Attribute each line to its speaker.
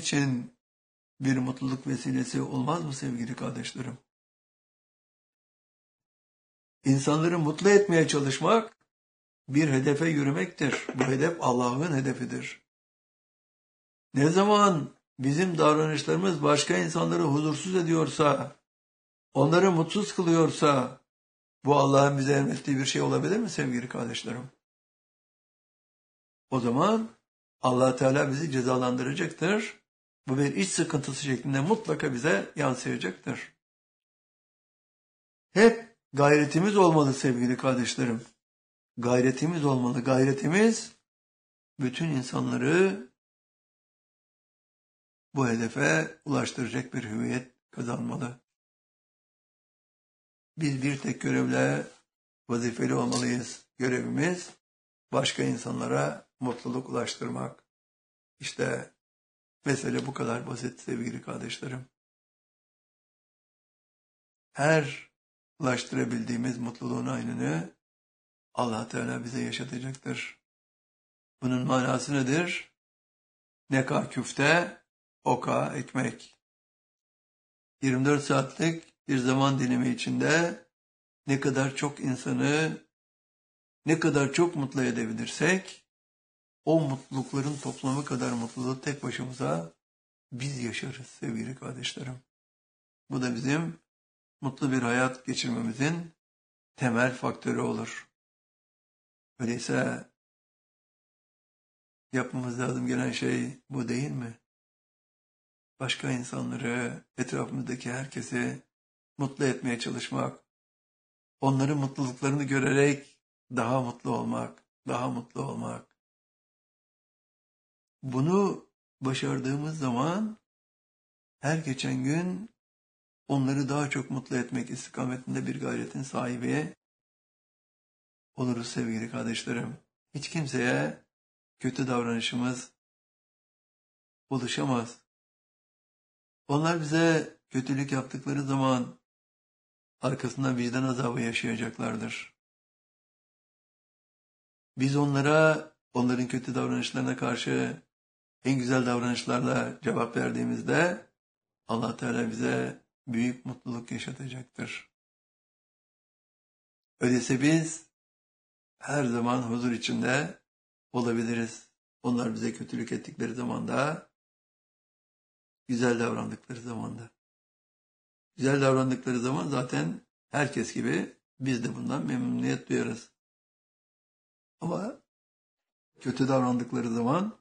Speaker 1: için bir mutluluk vesilesi olmaz mı sevgili kardeşlerim? İnsanları mutlu etmeye çalışmak bir hedefe yürümektir. Bu hedef Allah'ın hedefidir. Ne zaman bizim davranışlarımız başka insanları huzursuz ediyorsa, onları mutsuz kılıyorsa, bu Allah'ın bize emrettiği bir şey olabilir mi sevgili kardeşlerim? O zaman Allah Teala bizi cezalandıracaktır. Bu bir iç sıkıntısı şeklinde mutlaka bize yansıyacaktır. Hep gayretimiz olmalı sevgili kardeşlerim. Gayretimiz olmalı. Gayretimiz bütün insanları bu hedefe ulaştıracak bir hüviyet kazanmalı. Biz bir tek görevle vazifeli olmalıyız. Görevimiz başka insanlara mutluluk ulaştırmak. İşte mesele bu kadar basit sevgili kardeşlerim. Her ulaştırabildiğimiz mutluluğun aynını Allah Teala bize yaşatacaktır. Bunun manası nedir? Neka küfte, oka ekmek. 24 saatlik bir zaman dilimi içinde ne kadar çok insanı, ne kadar çok mutlu edebilirsek, o mutlulukların toplamı kadar mutluluğu tek başımıza biz yaşarız sevgili kardeşlerim. Bu da bizim mutlu bir hayat geçirmemizin temel faktörü olur. Öyleyse yapmamız lazım gelen şey bu değil mi? Başka insanları, etrafımızdaki herkesi mutlu etmeye çalışmak, onların mutluluklarını görerek daha mutlu olmak, daha mutlu olmak. Bunu başardığımız zaman her geçen gün onları daha çok mutlu etmek istikametinde bir gayretin sahibi oluruz sevgili kardeşlerim. Hiç kimseye kötü davranışımız oluşamaz. Onlar bize kötülük yaptıkları zaman arkasında vicdan azabı yaşayacaklardır. Biz onlara, onların kötü davranışlarına karşı en güzel davranışlarla cevap verdiğimizde Allah Teala bize büyük mutluluk yaşatacaktır. Öyleyse biz her zaman huzur içinde olabiliriz. Onlar bize kötülük ettikleri zaman da, güzel davrandıkları zaman da. Güzel davrandıkları zaman zaten herkes gibi biz de bundan memnuniyet duyarız. Ama kötü davrandıkları zaman